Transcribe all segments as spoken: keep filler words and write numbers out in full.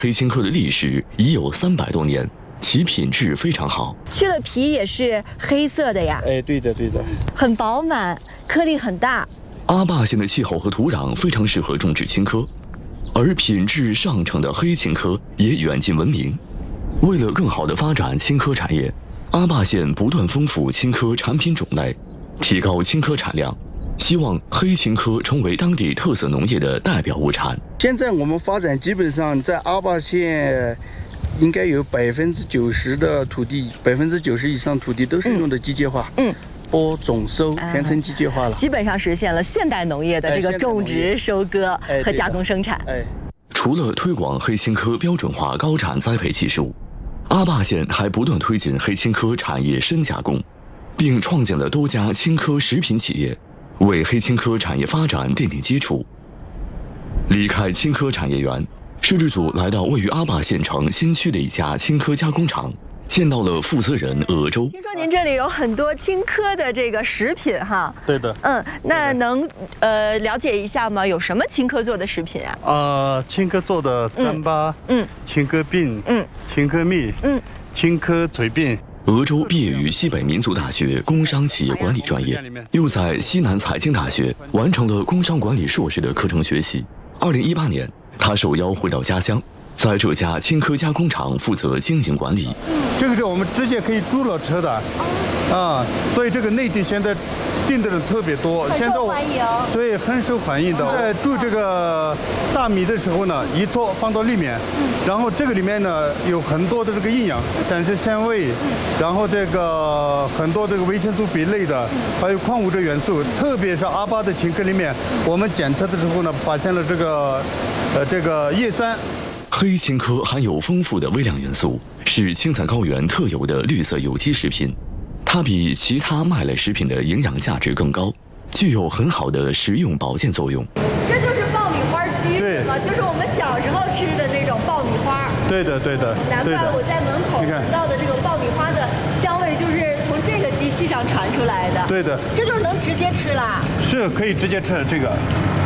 黑青稞的历史已有三百多年，其品质非常好。 去了皮也是黑色的呀？ 哎，对的对的， 很饱满，颗粒很大。 阿坝县的气候和土壤非常适合种植青稞，而品质上乘的黑青稞也远近闻名。为了更好地发展青稞产业，阿坝县不断丰富青稞产品种类，提高青稞产量，希望黑青稞成为当地特色农业的代表物产。 现在我们发展基本上在阿坝县，应该有百分之九十的土地，百分之九十以上土地都是用的机械化。嗯。播种收全程机械化了， 基本上实现了现代农业的这个种植、收割和加工生产。 哎， 除了推广黑青稞标准化高产栽培技术，阿坝县还不断推进黑青稞产业深加工，并创建了多家青稞食品企业，为黑青稞产业发展奠定基础。离开青稞产业园，摄制组来到位于阿坝县城新区的一家青稞加工厂。见到了负责人鄂州。 听说您这里有很多青稞的这个食品哈？ 对的。 嗯，那能呃了解一下吗？有什么青稞做的食品啊？ 呃，青稞做的糌粑，嗯，青稞饼，嗯，青稞米，嗯，青稞脆饼。 鄂州毕业于西北民族大学工商企业管理专业，又在西南财经大学完成了工商管理硕士的课程学习。二零一八年，他受邀回到家乡。在这家青稞加工厂负责经营管理。 这个是我们直接可以租了车的，啊，所以这个内地现在订的人特别多， 很受欢迎。 对，很受欢迎的。在煮这个大米的时候呢，一撮放到里面，然后这个里面呢有很多的这个营养、膳食纤维，然后这个很多这个维生素 B 类的，还有矿物质元素。特别是阿坝的青稞里面，我们检测的时候呢，发现了这个，呃，这个叶酸。 黑青稞含有丰富的微量元素，是青藏高原特有的绿色有机食品。它比其他麦类食品的营养价值更高，具有很好的食用保健作用。 这就是爆米花机是吗？就是我们小时候吃的那种爆米花。 对的，对的。 难怪我在门口闻到的这个爆米花的香味，就是从这个机器上传出来的。 对的。 这就是能直接吃啦？ 是可以直接吃这个。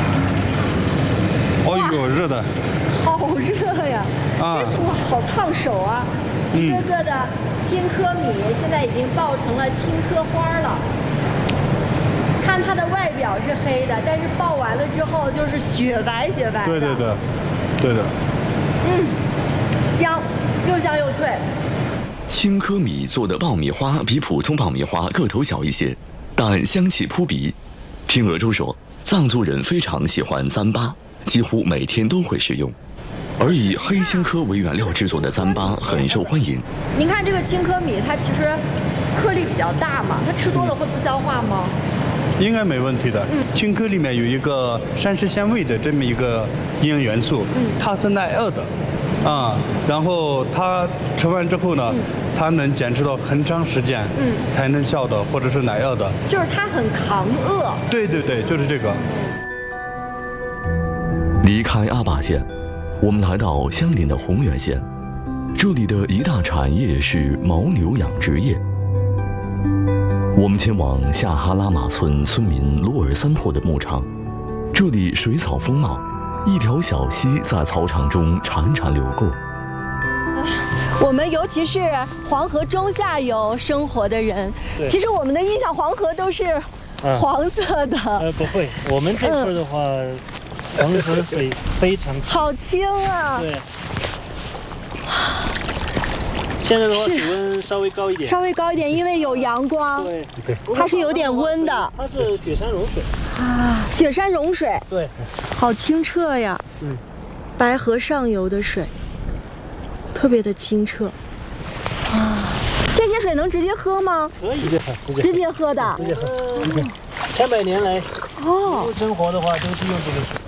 哦呦，热的。 好热呀！啊，这哇，好烫手啊！一个个的青稞米现在已经爆成了青稞花了。看它的外表是黑的，但是爆完了之后就是雪白雪白的。 对对对，对的。 嗯，香，又香又脆。 青稞米做的爆米花比普通爆米花个头小一些，但香气扑鼻。听鄂州说，藏族人非常喜欢糌粑，几乎每天都会食用。而以黑青稞为原料制作的糌粑很受欢迎。 您看这个青稞米，它其实颗粒比较大嘛，它吃多了会不消化吗？ 应该没问题的。嗯，青稞里面有一个膳食纤维的这么一个营养元素，嗯，它是耐饿的，啊，然后它吃完之后呢，嗯、它能坚持到很长时间，嗯，才能消的或者是耐饿的。 就是它很抗饿。对对对，就是这个。 离开阿坝县，我们来到相邻的宏源县，这里的一大产业是牦牛养殖业。我们前往夏哈拉玛村村民罗尔三破的牧场，这里水草丰茂，一条小溪在草场中潺潺流过。 我们尤其是黄河中下游生活的人，其实我们的印象黄河都是黄色的。 呃，不会，我们这块的话。嗯黄河水非常清， 好清啊！ 对，现在的话水温稍微高一点， 稍微高一点，因为有阳光。 对对， 它是有点温的。 它是雪山融水啊，雪山融水。 对， 好清澈呀！嗯，白河上游的水，特别的清澈。啊，这些水能直接喝吗？ 可以，直接喝， 直接喝的。 直接喝。千百年来，哦，生活的话都是用这个水。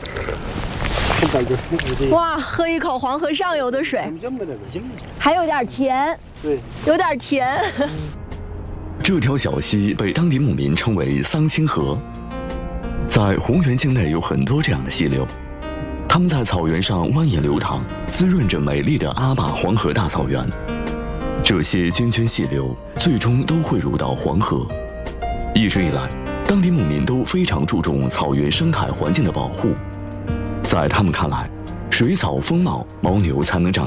哇，喝一口黄河上游的水，还有点甜，对，有点甜。 这条小溪被当地牧民称为桑青河。在宏源境内有很多这样的溪流，它们在草原上蜿蜒流淌，滋润着美丽的阿坝黄河大草原。这些涓涓细流最终都汇入到黄河。一直以来，当地牧民都非常注重草原生态环境的保护。在他们看来， 水草丰茂，牦牛才能长。